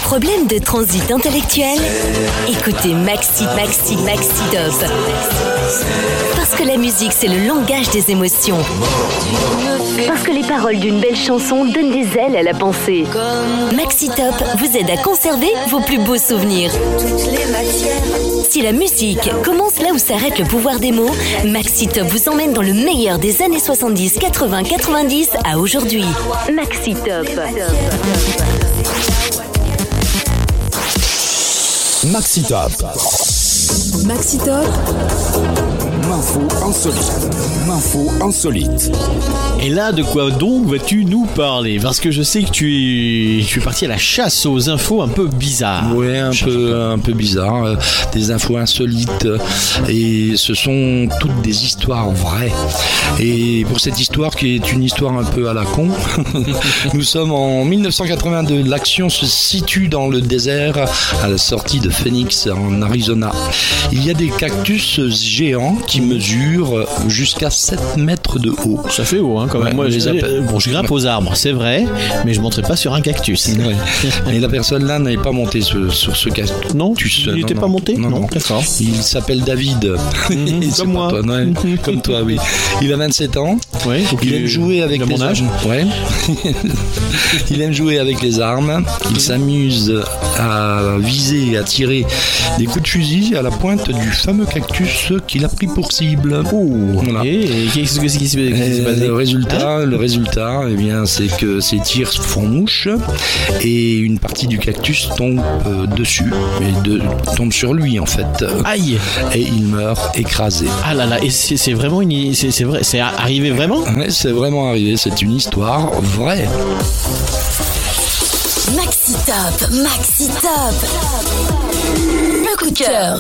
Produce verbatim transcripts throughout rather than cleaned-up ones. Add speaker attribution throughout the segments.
Speaker 1: Problème de transit intellectuel? Écoutez Maxi, Maxi, Maxi Top. Parce que la musique, c'est le langage des émotions. Parce que les paroles d'une belle chanson donnent des ailes à la pensée. Maxi Top vous aide à conserver vos plus beaux souvenirs. Si la musique commence là où s'arrête le pouvoir des mots, Maxi Top vous emmène dans le meilleur des années soixante-dix, quatre-vingts, quatre-vingt-dix à aujourd'hui. Maxi Top.
Speaker 2: Maxi Top.
Speaker 3: Maxi Top.
Speaker 2: L'info insolite. L'info insolite.
Speaker 4: Et là, de quoi donc vas-tu nous parler? Parce que je sais que tu es, tu es parti à la chasse aux infos un peu bizarres.
Speaker 5: Ouais, un peu, un peu bizarre. Euh, des infos insolites. Et ce sont toutes des histoires vraies. Et pour cette histoire qui est une histoire un peu à la con, nous sommes en dix-neuf cent quatre-vingt-deux. L'action se situe dans le désert à la sortie de Phoenix en Arizona. Il y a des cactus géants qui mesurent jusqu'à sept mètres de haut.
Speaker 4: Ça fait haut, hein, quand même.
Speaker 5: Ouais,
Speaker 4: Moi,
Speaker 5: je
Speaker 4: je,
Speaker 5: les appelle.
Speaker 4: bon, je grimpe aux arbres, c'est vrai, mais je monterai pas sur un cactus.
Speaker 5: Ouais. Mais la personne là n'avait pas monté sur, sur ce cactus.
Speaker 4: Non,
Speaker 5: Tu sais,
Speaker 4: il n'était
Speaker 5: non,
Speaker 4: pas
Speaker 5: non.
Speaker 4: monté.
Speaker 5: Non, non.
Speaker 4: D'accord.
Speaker 5: Il s'appelle David.
Speaker 4: Mmh,
Speaker 5: C'est
Speaker 4: comme
Speaker 5: pas
Speaker 4: moi.
Speaker 5: toi, ouais. Comme toi, oui. Il a vingt-sept ans.
Speaker 4: Ouais, donc
Speaker 5: Il aime jouer avec
Speaker 4: il a
Speaker 5: les
Speaker 4: mon âge.
Speaker 5: armes. Ouais. Il aime jouer avec les armes. Il s'amuse à viser et à tirer des coups de fusil à la pointe du fameux cactus qu'il a pris pour cible. Voilà.
Speaker 4: Et, et qu'est-ce que c'est qui se
Speaker 5: Et
Speaker 4: passe?
Speaker 5: le résultat, le résultat, eh bien, c'est que ces tirs font mouche et une partie du cactus tombe euh, dessus, et de, tombe sur lui en fait,
Speaker 4: Aïe!
Speaker 5: et il meurt écrasé.
Speaker 4: Ah là là, et c'est, c'est vraiment une, c'est, c'est vrai, c'est arrivé vraiment?
Speaker 5: Ouais, c'est vraiment arrivé, c'est une histoire vraie.
Speaker 1: Maxi Top, Maxi Top. Le coup de cœur.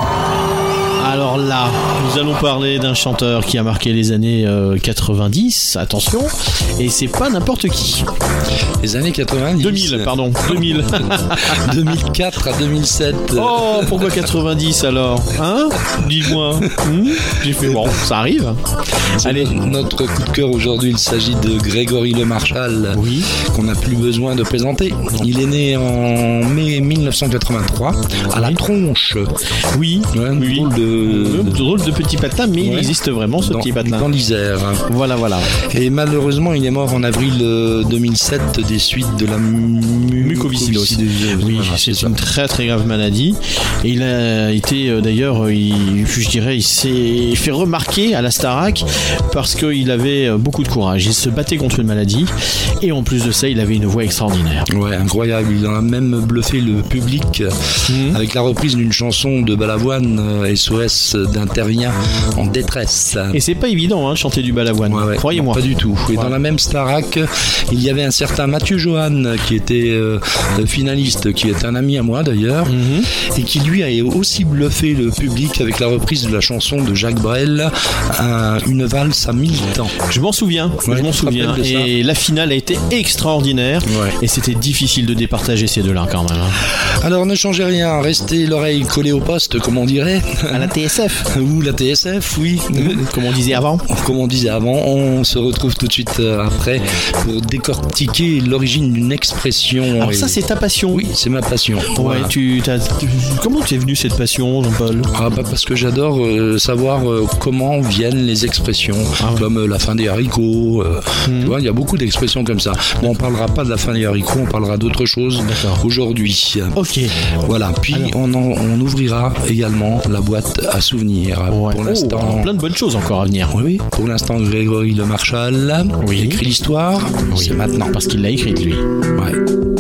Speaker 4: Alors là, nous allons parler d'un chanteur qui a marqué les années euh, quatre-vingt-dix, attention, et c'est pas n'importe qui.
Speaker 5: Les années quatre-vingt-dix.
Speaker 4: deux mille, pardon, deux mille.
Speaker 5: deux mille quatre à deux mille sept.
Speaker 4: Oh, pourquoi quatre-vingt-dix alors? Hein? Dis-moi. Hmm? J'ai fait, bon, ça arrive.
Speaker 5: Allez, notre coup de cœur aujourd'hui, il s'agit de Grégory Le Marchal,
Speaker 4: Oui.
Speaker 5: qu'on n'a plus besoin de présenter. Il est né en mai dix-neuf cent quatre-vingt-trois à La Tronche.
Speaker 4: Oui,
Speaker 5: Ouais, un
Speaker 4: oui.
Speaker 5: drôle de...
Speaker 4: Euh, drôle de petit patelin, mais il
Speaker 5: Ouais.
Speaker 4: existe vraiment ce
Speaker 5: dans,
Speaker 4: petit patelin.
Speaker 5: dans l'Isère.
Speaker 4: Voilà, voilà.
Speaker 5: Et malheureusement, il est mort en avril euh, deux mille sept des suites de la mu-
Speaker 4: Mucoviscidose.
Speaker 5: mucoviscidose.
Speaker 4: Oui,
Speaker 5: Voilà,
Speaker 4: c'est
Speaker 5: ça.
Speaker 4: une très très grave maladie. Et il a été euh, d'ailleurs, euh, il, je dirais, il s'est fait remarquer à la Starac parce qu'il avait euh, beaucoup de courage. Il se battait contre une maladie et en plus de ça, il avait une voix extraordinaire.
Speaker 5: Ouais, incroyable. Il a même bluffé le public
Speaker 4: Mmh.
Speaker 5: avec la reprise d'une chanson de Balavoine, euh, S O S d'un terrien en détresse.
Speaker 4: Et c'est pas évident hein, de chanter du balavoine,
Speaker 5: Ouais, ouais.
Speaker 4: croyez-moi.
Speaker 5: Pas du tout. Et
Speaker 4: Ouais.
Speaker 5: dans la même Starac, il y avait un certain Mathieu Johan qui était euh, finaliste, qui est un ami à moi d'ailleurs,
Speaker 4: Mhm.
Speaker 5: et qui lui a aussi bluffé le public avec la reprise de la chanson de Jacques Brel, un- une valse à mille temps.
Speaker 4: Je m'en souviens,
Speaker 5: Ouais,
Speaker 4: je m'en
Speaker 5: tu te
Speaker 4: souviens.
Speaker 5: rappelles de ça?
Speaker 4: Et la finale a été extraordinaire.
Speaker 5: Ouais.
Speaker 4: Et c'était difficile de départager ces deux-là quand même. hein.
Speaker 5: Alors ne changez rien, restez l'oreille collée au poste, comme on dirait.
Speaker 4: À la T S F,
Speaker 5: Ou la T S F, oui.
Speaker 4: comme on disait avant.
Speaker 5: Comme on disait avant, on se retrouve tout de suite euh, après pour décortiquer l'origine d'une expression.
Speaker 4: Alors
Speaker 5: Et-
Speaker 4: ça, c'est ta passion.
Speaker 5: Oui, c'est ma passion.
Speaker 4: Ouais,
Speaker 5: Voilà.
Speaker 4: tu, t'as, tu- comment t'es venu cette passion, Jean-Paul?
Speaker 5: Ah bah parce que j'adore euh, savoir euh, comment viennent les expressions,
Speaker 4: Ah ouais.
Speaker 5: comme euh, la fin des haricots. euh,
Speaker 4: Mhm.
Speaker 5: Tu vois, il y a beaucoup d'expressions comme ça. Bon, on parlera pas de la fin des haricots, on parlera d'autre chose
Speaker 4: D'accord.
Speaker 5: aujourd'hui.
Speaker 4: Ok.
Speaker 5: Voilà. Puis
Speaker 4: Alors.
Speaker 5: on, en- on ouvrira également la boîte à souvenirs.
Speaker 4: Ouais.
Speaker 5: Pour
Speaker 4: Oh,
Speaker 5: l'instant.
Speaker 4: alors, plein de bonnes choses encore à venir.
Speaker 5: Oui, oui. Pour l'instant, Grégory Le Marchal
Speaker 4: Oui.
Speaker 5: écrit l'histoire.
Speaker 4: Oui.
Speaker 5: C'est maintenant.
Speaker 4: Parce qu'il l'a écrite, lui.
Speaker 5: Ouais.